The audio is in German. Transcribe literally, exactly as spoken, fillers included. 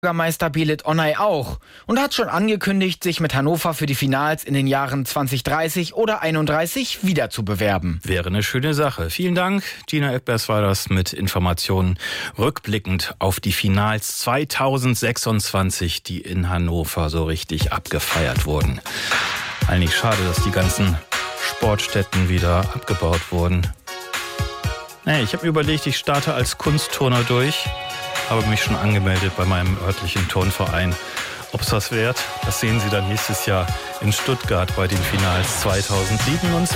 Bürgermeister Belit Onay auch und hat schon angekündigt, sich mit Hannover für die Finals in den Jahren zwanzig dreißig oder einunddreißig wieder zu bewerben. Wäre eine schöne Sache. Vielen Dank. Gina Eckbergs war das mit Informationen rückblickend auf die Finals zweitausendsechsundzwanzig, die in Hannover so richtig abgefeiert wurden. Eigentlich schade, dass die ganzen Sportstätten wieder abgebaut wurden. Hey, ich habe mir überlegt, ich starte als Kunstturner durch. Habe mich schon angemeldet bei meinem örtlichen Turnverein. Ob es was wert, das sehen Sie dann nächstes Jahr in Stuttgart bei den Finals zweitausendsiebenundzwanzig.